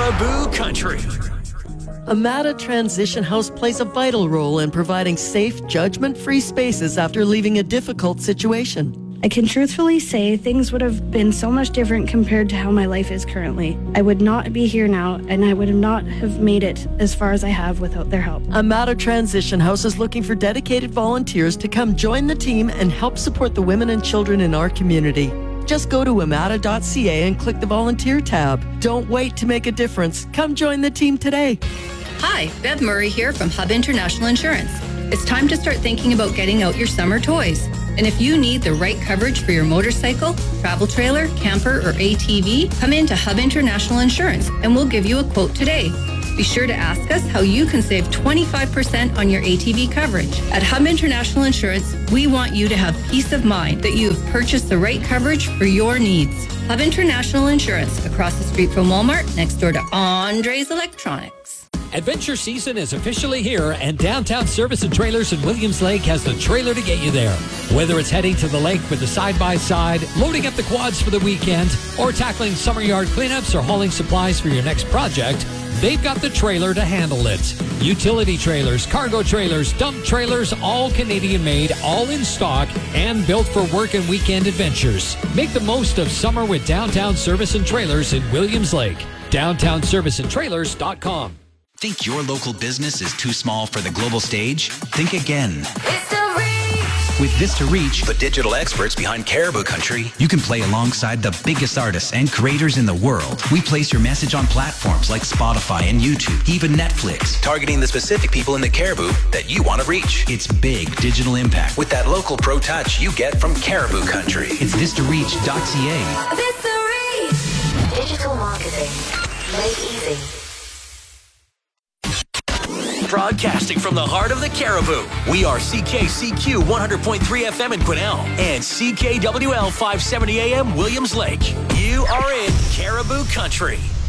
Caribou Country. Amada Transition House plays a vital role in providing safe, judgment-free spaces after leaving a difficult situation. I can truthfully say things would have been so much different compared to how my life is currently. I would not be here now, and I would not have made it as far as I have without their help. Amada Transition House is looking for dedicated volunteers to come join the team and help support the women and children in our community. Just go to amada.ca and click the volunteer tab. Don't wait to make a difference. Come join the team today. Hi, Bev Murray here from Hub International Insurance. It's time to start thinking about getting out your summer toys. And if you need the right coverage for your motorcycle, travel trailer, camper, or ATV, come in to Hub International Insurance and we'll give you a quote today. Be sure to ask us how you can save 25% on your ATV coverage. At Hub International Insurance, we want you to have peace of mind that you have purchased the right coverage for your needs. Hub International Insurance, across the street from Walmart, next door to Andre's Electronics. Adventure season is officially here, and Downtown Service and Trailers in Williams Lake has the trailer to get you there. Whether it's heading to the lake with the side-by-side, loading up the quads for the weekend, or tackling summer yard cleanups or hauling supplies for your next project, they've got the trailer to handle it. Utility trailers, cargo trailers, dump trailers, all Canadian made, all in stock, and built for work and weekend adventures. Make the most of summer with Downtown Service and Trailers in Williams Lake. DowntownServiceandTrailers.com. Think your local business is too small for the global stage? Think again. With Vista Reach, the digital experts behind Caribou Country, you can play alongside the biggest artists and creators in the world. We place your message on platforms like Spotify and YouTube, even Netflix, targeting the specific people in the Caribou that you want to reach. It's big digital impact with that local pro touch you get from Caribou Country. It's VistaReach.ca. Vista Reach. Digital marketing made easy. Broadcasting from the heart of the Caribou, we are CKCQ 100.3 FM in Quesnel and CKWL 570 AM Williams Lake. You are in Caribou Country.